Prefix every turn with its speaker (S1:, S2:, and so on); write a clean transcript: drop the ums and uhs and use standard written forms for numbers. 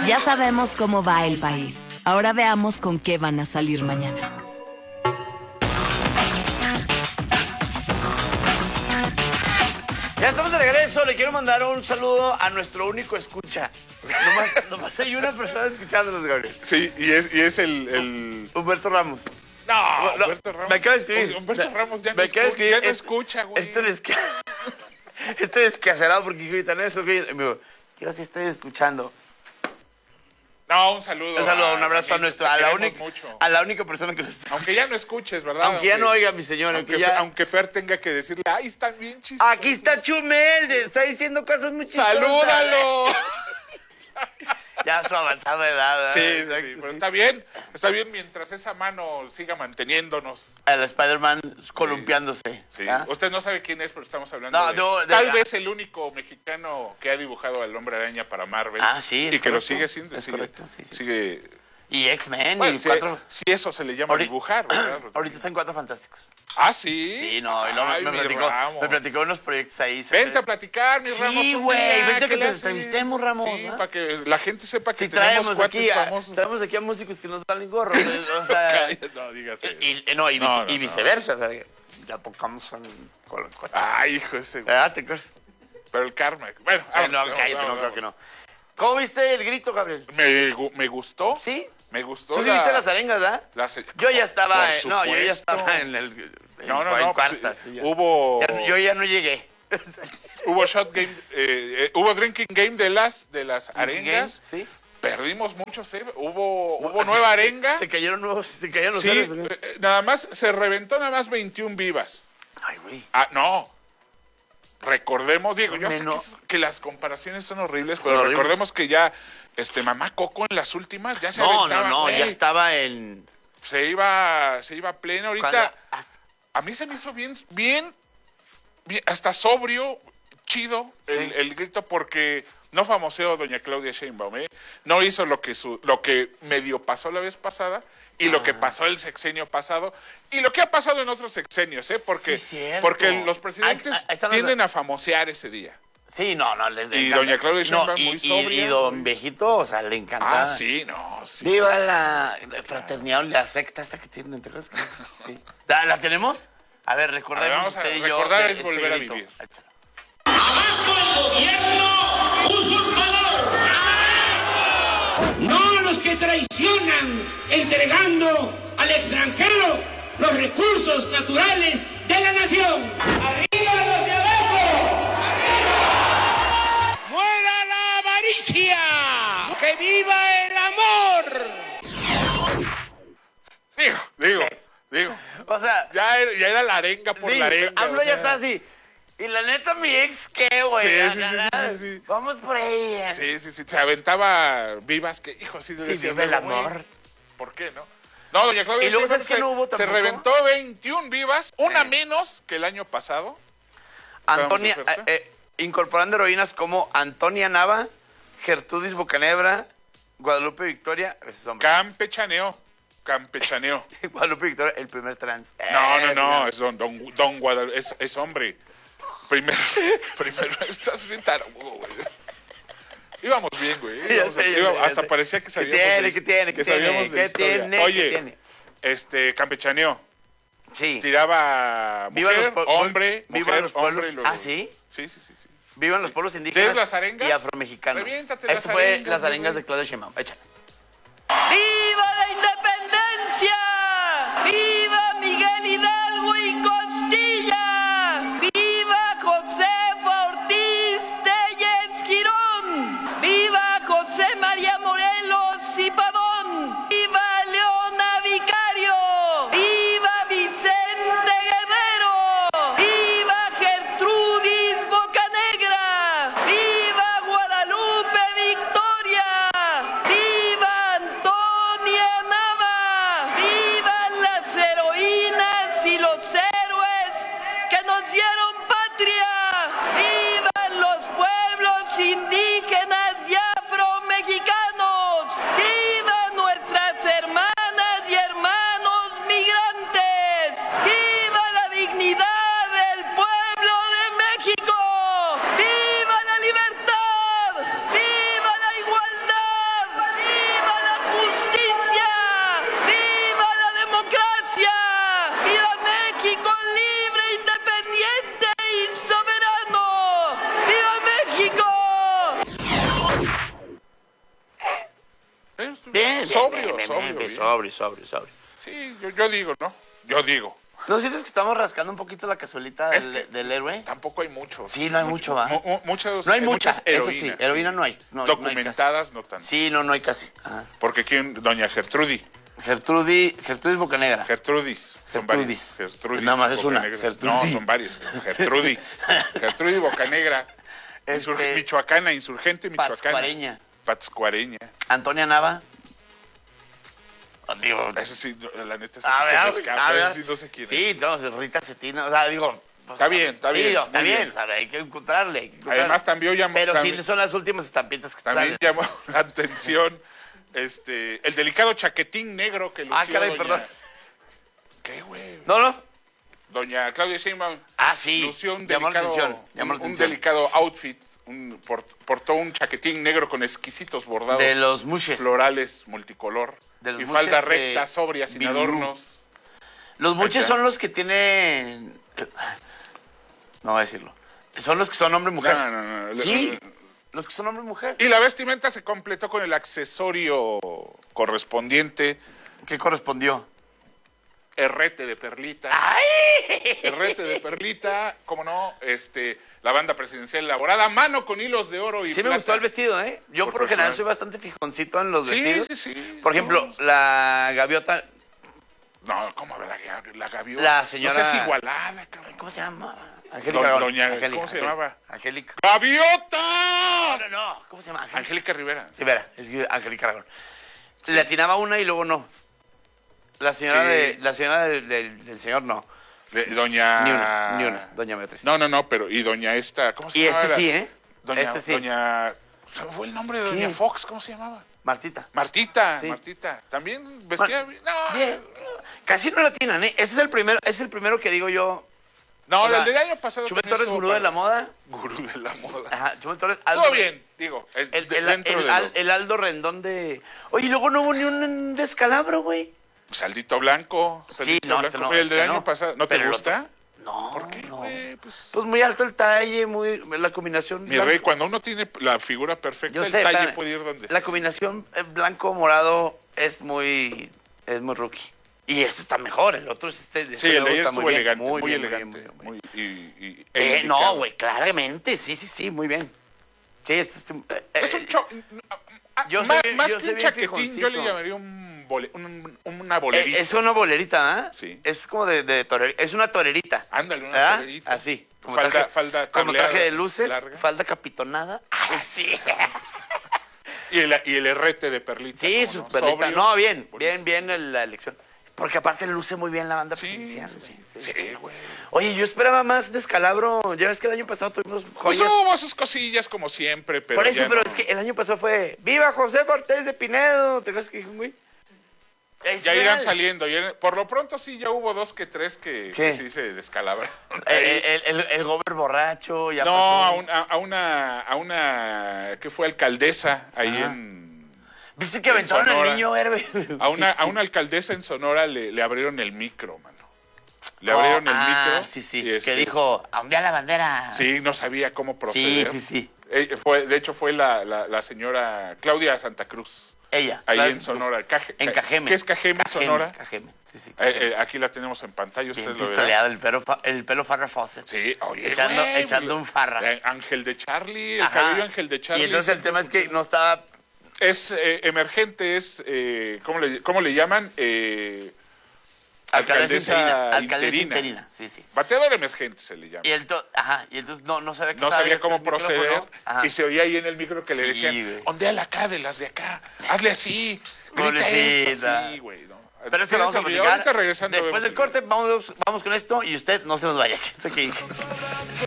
S1: Ya sabemos cómo va el país. Ahora veamos con qué van a salir mañana.
S2: Ya estamos de regreso. Le quiero mandar un saludo a nuestro único escucha. Nomás hay una persona escuchándonos, Gabriel.
S3: Sí, y es el...
S2: Humberto Ramos.
S3: No,
S2: No,
S3: Humberto Ramos.
S2: me acaba de escribir.
S3: Humberto Ramos ya no,
S2: Me acaba de escribir.
S3: ya no escucha, güey.
S2: Este descacerado porque gritan eso. Y me digo, yo sí estoy escuchando.
S3: No, un saludo.
S2: Un abrazo a la única persona que lo está escuchando.
S3: Aunque ya no escuches, ¿verdad?
S2: Aunque ya no oiga, mi señor.
S3: Aunque Fer tenga que decirle, ay, están bien chistosos.
S2: Aquí está Chumel, está diciendo cosas muy chistosas.
S3: ¡Salúdalo!
S2: Ya su avanzada edad.
S3: Sí, pero está bien mientras esa mano siga manteniéndonos.
S2: El Spider-Man columpiándose.
S3: Sí.
S2: ¿Ah?
S3: Usted no sabe quién es, pero estamos hablando tal vez el único mexicano que ha dibujado al Hombre Araña para Marvel.
S2: Ah, sí.
S3: Y que lo sigue siendo.
S2: Es correcto, sí.
S3: Sigue...
S2: Y X-Men,
S3: bueno,
S2: y cuatro...
S3: Si eso se le llama dibujar, ¿verdad?
S2: Ahorita están Cuatro Fantásticos.
S3: ¿Ah, sí?
S2: Sí, no, y luego me platicó unos proyectos ahí.
S3: Vente a platicar, mi Ramos.
S2: Sí, güey, vente a que te entrevistemos, Ramos.
S3: Sí, para que la gente sepa que
S2: tenemos
S3: cuates famosos.
S2: Traemos aquí a músicos que nos valen gorro. O sea,
S3: no, dígase.
S2: Y viceversa. O sea, ya tocamos con
S3: ay, hijo ese, güey.
S2: ¿Verdad? ¿Te acuerdas?
S3: Pero el karma. Bueno,
S2: cállate, creo que no. ¿Cómo viste el grito, Gabriel?
S3: Me gustó.
S2: ¿Sí?
S3: Me gustó.
S2: ¿Tú sí viste las arengas, verdad?
S3: Yo
S2: ya estaba en el...
S3: No,
S2: cuartas.
S3: Pues, hubo...
S2: Yo ya no llegué.
S3: Hubo shot game, hubo drinking game de las arengas.
S2: Game, ¿sí?
S3: Perdimos muchos, hubo nueva arenga.
S2: Se cayeron los
S3: sí,
S2: ceros.
S3: nada más, se reventó nada más 21 vivas.
S2: Ay, güey.
S3: Ah, no. Recordemos, Diego, yo sé que las comparaciones son horribles, pero recordemos que ya, Mamá Coco en las últimas ya se aventaba.
S2: No, ya estaba en...
S3: Se iba pleno. Ahorita, a mí se me hizo bien, hasta sobrio, chido el grito, porque no famoseó doña Claudia Sheinbaum, no hizo lo que medio pasó la vez pasada, y lo que pasó el sexenio pasado, y lo que ha pasado en otros sexenios, porque los presidentes tienden a famosear ese día.
S2: Sí, no, les encanta.
S3: Y doña Claudia Sheinbaum muy sobria.
S2: Y don Viejito, o sea, le encanta.
S3: Ah, sí, no, sí.
S2: Viva la fraternidad, la secta esta que tienen, ¿te acuerdas? Sí. ¿La tenemos? A ver, recordemos usted y yo.
S3: Recordar es volver a vivir.
S4: ¡Abajo el gobierno usurpador! No los que traicionan entregando al extranjero los recursos naturales de la nación. ¡Arriba los de abajo! ¡Arriba! ¡Muera la avaricia! ¡Que viva el amor!
S3: Digo.
S2: O sea...
S3: Ya era la arenga por la arenga.
S2: AMLO ya está así. Y la neta, mi ex, ¿qué, güey?
S3: Sí.
S2: Vamos por ahí.
S3: Sí. Se aventaba vivas que, hijo, sí,
S2: vive el amor.
S3: ¿Por qué, no? No, doña Claudia,
S2: y luego, ¿sabes qué no hubo tampoco?
S3: Se reventó 21 vivas, una menos que el año pasado.
S2: Antonia, incorporando heroínas como Antonia Nava, Gertrudis Bocanebra, Guadalupe Victoria.
S3: Campechaneo.
S2: Guadalupe Victoria, el primer trans.
S3: No, es don Guadalupe, es hombre. Primero, estás bien tarugo, güey. Íbamos bien, güey. Hasta parecía que sabíamos
S2: ¿Qué tiene?
S3: de historia. Oye, campechaneó.
S2: Sí.
S3: Tiraba mujer, hombre,
S2: vivan los pueblos.
S3: hombre. Luego.
S2: ¿Ah, sí?
S3: Sí.
S2: Vivan los pueblos indígenas
S3: las arengas?
S2: y afromexicanos.
S3: Reviéntate
S2: Esto fue las arengas de Claudia Sheinbaum. Échale. ¡Viva la independencia! ¡Viva Miguel Hidalgo y Costilla! ¡Viva Josefa Ortiz Tellez Girón! ¡Viva José María Morelos y Pavón! ¡Viva Leona Vicario! ¡Viva Vicente Guerrero! ¡Viva Gertrudis Bocanegra! ¡Viva Guadalupe Victoria! ¡Viva Bien,
S3: Sobrio.
S2: sobrio.
S3: Sí, yo digo, ¿no? Yo digo.
S2: ¿No sientes que estamos rascando un poquito la cazuelita del héroe?
S3: Tampoco hay muchos.
S2: Sí, no hay mucho, ¿va?
S3: Muchos,
S2: No hay muchas, eso
S3: heroínas.
S2: sí, heroína no hay. No,
S3: Documentadas no tanto.
S2: Sí, no hay casi. Ajá.
S3: Porque aquí doña Gertrudis.
S2: Gertrudis Bocanegra.
S3: Gertrudis. Son varias. Gertrudis.
S2: Nada más es una.
S3: Bocanegra. No, son varias. Gertrudis. Gertrudis Bocanegra. Michoacana, insurgente michoacana. Pátzcuareña.
S2: Antonia Nava. Digo,
S3: Eso sí, la neta,
S2: a ver,
S3: se me escapa. Eso sí, no sé quién es.
S2: Sí, no, Rita Cetina, o sea, digo... Pues,
S3: Está bien.
S2: Está
S3: muy
S2: bien,
S3: bien.
S2: ¿sabe? Hay que encontrarle.
S3: Además, también llamó...
S2: Pero sí son las últimas estampitas que
S3: También
S2: están.
S3: llamó la atención el delicado chaquetín negro que lució
S2: caray,
S3: doña...
S2: perdón.
S3: ¿Qué, güey?
S2: No.
S3: Doña Claudia Sheinbaum
S2: Sí.
S3: lució un
S2: Llamó la
S3: delicado,
S2: atención.
S3: un delicado outfit. Portó un chaquetín negro con exquisitos bordados.
S2: De los mushes.
S3: Florales multicolor.
S2: De los
S3: Y falda
S2: mushes
S3: recta,
S2: de
S3: sobria, sin
S2: Bilú.
S3: adornos.
S2: Los buches
S3: está.
S2: son los que tienen... No voy a decirlo. Son los que son hombre y mujer.
S3: No.
S2: Sí, los que son hombre y mujer.
S3: Y la vestimenta se completó con el accesorio correspondiente,
S2: ¿Qué correspondió?
S3: herrete de perlita.
S2: ¡Ay!
S3: Herrete de perlita, cómo no, la banda presidencial elaborada a mano con hilos de oro y
S2: Sí
S3: plata.
S2: me gustó el vestido, ¿eh? Yo por lo general soy bastante fijoncito en los vestidos.
S3: Sí.
S2: Por ejemplo, la gaviota...
S3: No, ¿cómo la gaviota?
S2: La señora-
S3: No seas igualada, cabrón.
S2: ¿Cómo se llama? Angélica.
S3: ¿Cómo se llamaba?
S2: Angélica.
S3: ¡Gaviota!
S2: No. ¿Cómo se llama?
S3: Angélica Rivera.
S2: Rivera, es Angélica Aragón. Le atinaba una y luego no. La señora
S3: Sí.
S2: del señor no.
S3: Doña...
S2: Ni una, doña Beatriz.
S3: No, pero... Y doña esta... ¿Cómo se
S2: Y
S3: llamaba?
S2: sí, ¿eh?
S3: Doña...
S2: sí.
S3: Doña... ¿Se me fue el nombre de Doña
S2: ¿Quién?
S3: Fox? ¿Cómo se llamaba?
S2: Martita.
S3: Martita.
S2: Sí.
S3: También vestía... No,
S2: Bien. Casi no la atinan, ¿eh? Ese es el primero que digo yo.
S3: no,
S2: O sea,
S3: el del año pasado...
S2: Chumel
S3: también
S2: Torres,
S3: estuvo
S2: gurú de la moda.
S3: Gurú de la moda.
S2: Ajá, Chumel Torres.
S3: Todo bien, digo.
S2: El Aldo Rendón de... Oye, luego no hubo ni un descalabro, güey.
S3: Saldito blanco.
S2: Sí, no,
S3: blanco.
S2: no,
S3: El del
S2: este
S3: año
S2: no.
S3: pasado. ¿No te
S2: Pero el
S3: gusta?
S2: No,
S3: ¿Por qué,
S2: no.
S3: güey? Pues,
S2: Pues muy alto el talle, la combinación...
S3: mi rey, cuando uno tiene la figura perfecta,
S2: Yo
S3: el
S2: sé,
S3: talle
S2: espérame.
S3: puede ir donde
S2: La
S3: sea.
S2: combinación blanco-morado es muy rookie. Y este está mejor, el otro es
S3: Sí, el de ayer
S2: gusta
S3: estuvo
S2: muy bien,
S3: elegante, muy
S2: bien,
S3: elegante.
S2: muy bien.
S3: Y
S2: No,
S3: indicado.
S2: güey, claramente, sí, muy bien. Sí,
S3: Es un
S2: yo
S3: más,
S2: soy-
S3: más
S2: yo
S3: que
S2: soy
S3: un
S2: bien
S3: chaquetín, yo
S2: fijoncito.
S3: le llamaría una bolerita.
S2: Es una bolerita, ¿ah?
S3: Sí.
S2: Es como de torerita, es una torerita.
S3: Ándale, una
S2: ¿verdad?
S3: bolerita.
S2: Así.
S3: Falda
S2: como traje
S3: tableada,
S2: de luces,
S3: larga.
S2: falda capitonada. Sí,
S3: Y el herrete de perlita.
S2: sí,
S3: ¿cómo no?
S2: su perlita.
S3: Sobrio.
S2: No, bien
S3: Bonito.
S2: la elección. Porque aparte luce muy bien la banda
S3: Sí,
S2: presidencial.
S3: sí, güey.
S2: Oye, yo esperaba más descalabro. Ya ves que el año pasado tuvimos
S3: Pues
S2: joyas.
S3: hubo sus cosillas como siempre, pero
S2: Por eso,
S3: ya
S2: pero
S3: no.
S2: es que el año pasado fue ¡Viva José Cortés de Pinedo! ¿Te acuerdas que dijo, güey?
S3: Ya irán saliendo. Por lo pronto sí, ya hubo 2 que 3
S2: ¿Qué?
S3: que sí se descalabraron.
S2: El gober borracho ya
S3: No,
S2: pasó.
S3: a una que fue alcaldesa ahí en...
S2: ¿Viste que
S3: en
S2: aventaron al
S3: Sonora.
S2: niño héroe?
S3: A una alcaldesa en Sonora le abrieron el micro, mano. Le abrieron el micro.
S2: Sí.
S3: y
S2: Que dijo, a ondear la bandera.
S3: Sí, no sabía cómo proceder.
S2: Sí.
S3: De hecho, fue la señora Claudia Santa Cruz.
S2: Ella.
S3: Ahí
S2: Claro,
S3: en Sonora.
S2: En Cajeme.
S3: ¿Qué es Cajeme, Sonora?
S2: Cajeme, sí.
S3: Aquí la tenemos en pantalla,
S2: Bien
S3: ustedes lo verán.
S2: pistoleado, el pelo Farrah Fawcett.
S3: Sí, oye,
S2: Echando un farra.
S3: Ángel de Charlie, el
S2: Ajá.
S3: cabello Ángel de Charlie.
S2: Y entonces el tema es que no estaba...
S3: Es emergente, es, ¿cómo le llaman? Alcaldesa interina.
S2: Sí.
S3: Bateador emergente se le llama.
S2: Y entonces no sabía
S3: No sabía cómo
S2: el micrófono.
S3: proceder
S2: Ajá.
S3: y se oía ahí en el micro que le
S2: Sí,
S3: decían,
S2: güey.
S3: ondéala acá de las de acá, hazle así, grita esto,
S2: Pobrecita.
S3: sí, güey. No.
S2: Pero eso lo vamos a
S3: ¿Tienes el video?
S2: platicar.
S3: Ahorita regresando
S2: Después
S3: vemos
S2: del
S3: el
S2: corte,
S3: video.
S2: vamos con esto y usted no se nos vaya. Que está aquí.